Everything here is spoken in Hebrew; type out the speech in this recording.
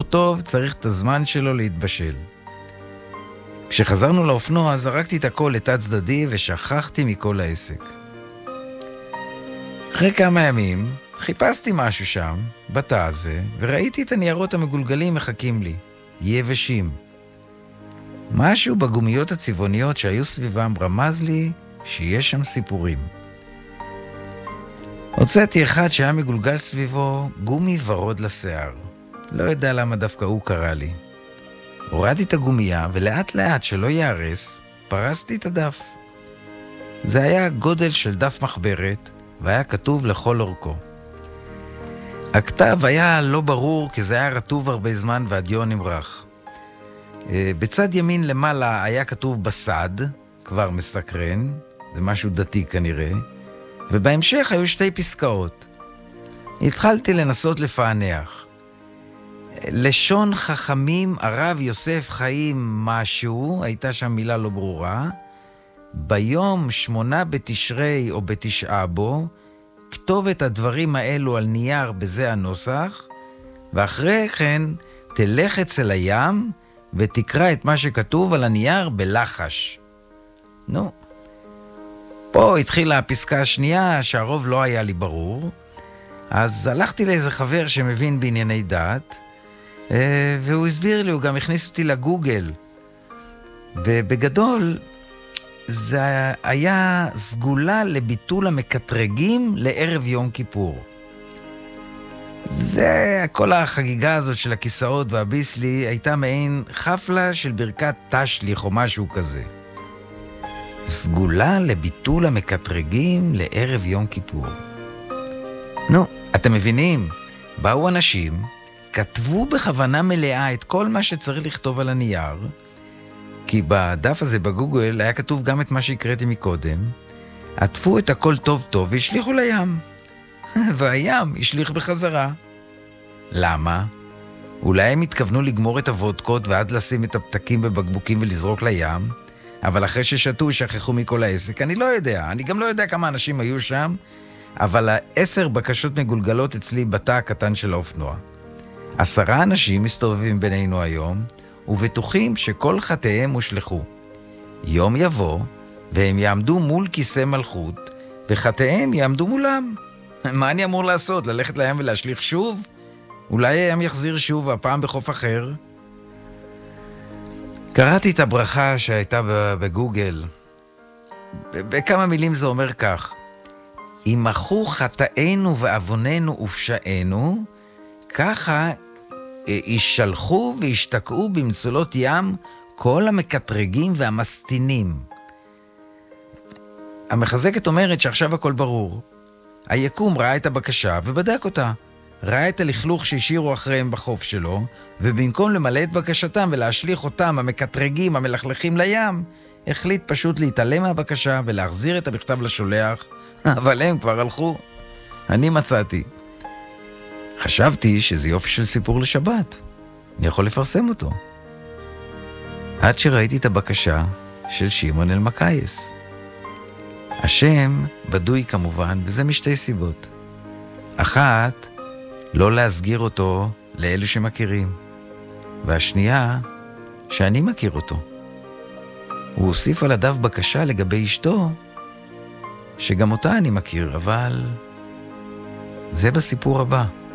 טוב צריך את הזמן שלו להתבשל. כשחזרנו לאופנוע, זרקתי את הכל לתת צדדי ושכחתי מכל העסק. אחרי כמה ימים, חיפשתי משהו שם, בתא הזה, וראיתי את הניירות המגולגלים מחכים לי, יבשים. משהו בגומיות הצבעוניות שהיו סביבם רמז לי שיש שם סיפורים. הוצאתי אחד שהיה מגולגל סביבו גומי ורוד לשיער. לא יודע למה דווקא הוא קרא לי. הורדתי את הגומייה ולאט לאט שלא יערס, פרסתי את הדף. זה היה גודל של דף מחברת והיה כתוב לכל אורכו. הכתב היה לא ברור כי זה היה רטוב הרבה זמן והדיו נמרח. בצד ימין למעלה היה כתוב בסד, כבר מסקרן, זה משהו דתי כנראה, ובהמשך היו שתי פסקאות. התחלתי לנסות לפענח. לשון חכמים הרב יוסף חיים משהו, הייתה שם מילה לא ברורה, ביום 8 בתשרי או בתשעה בו, כתוב את הדברים האלו על נייר בזה הנוסח, ואחרי כן תלך אצל הים ותקרא את מה שכתוב על הנייר בלחש. נו, פה התחילה הפסקה השנייה שהרוב לא היה לי ברור, אז הלכתי לאיזה חבר שמבין בענייני דת, והוא הסביר לי, הוא גם הכניס אותי לגוגל, ובגדול זה היה סגולה לביטול המקטרגים לערב יום כיפור. זה, כל החגיגה הזאת של הכיסאות והביסלי הייתה מעין חפלה של ברכת תשליך או משהו כזה. סגולה לביטול המקטרגים לערב יום כיפור. נו, אתם מבינים? באו אנשים, כתבו בכוונה מלאה את כל מה שצריך לכתוב על הנייר, כי בדף הזה בגוגל היה כתוב גם את מה שהקראתי מקודם, עטפו את הכל טוב טוב והשליחו לים. והים השליך בחזרה. למה? אולי הם התכוונו לגמור את הוודקות ועד לשים את הפתקים בבקבוקים ולזרוק לים, אבל אחרי ששתו שכחו מכל העסק. אני לא יודע, אני גם לא יודע כמה אנשים היו שם, אבל 10 בקשות מגולגלות אצלי בתא הקטן של האופנוע. 10 אנשים מסתובבים בינינו היום, ובטוחים שכל חטאיהם הושלחו. יום יבוא, והם יעמדו מול כיסא מלכות, וחטאיהם יעמדו מולם. מה אני אמור לעשות? ללכת לים ולהשליך שוב? אולי הים יחזיר שוב, והפעם בחוף אחר? קראתי את הברכה שהייתה בגוגל. בכמה מילים זה אומר כך: ימחו חטאינו ועווננו ופשענו, ככה ישלחו וישתקעו במצולות ים כל המקטרגים והמסטינים. המחזקת אומרת שעכשיו הכל ברור. היקום ראה את הבקשה ובדק אותה. ראה את הלכלוך שהשאירו אחריהם בחוף שלו, ובמקום למלא את בקשתם ולהשליך אותם המקטרגים המלכלכים לים, החליט פשוט להתעלם מהבקשה ולהחזיר את המכתב לשולח, אבל הם כבר הלכו. אני מצאתי. חשבתי שזה יופי של סיפור לשבת. אני יכול לפרסם אותו. עד שראיתי את הבקשה של שמעון אלמקייס. השם בדוי כמובן, וזה משתי סיבות. אחת, לא להסגיר אותו לאלו שמכירים. והשנייה, שאני מכיר אותו. הוא הוסיף על הדף בקשה לגבי אשתו, שגם אותה אני מכיר, אבל זה בסיפור הבא.